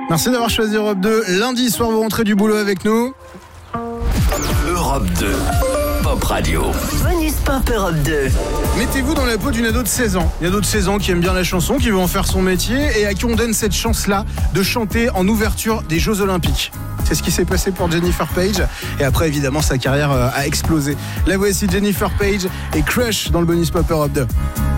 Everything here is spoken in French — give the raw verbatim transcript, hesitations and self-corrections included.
Merci d'avoir choisi Europe deux. Lundi soir, vous rentrez du boulot avec nous. Europe deux, Pop Radio. Bonus Pop Europe deux. Mettez-vous dans la peau d'une ado de seize ans. Une ado de seize ans qui aime bien la chanson, qui veut en faire son métier et à qui on donne cette chance-là de chanter en ouverture des Jeux Olympiques. C'est ce qui s'est passé pour Jennifer Page. Et après, évidemment, sa carrière a explosé. La voici Jennifer Page et Crush dans le Bonus Pop Europe deux.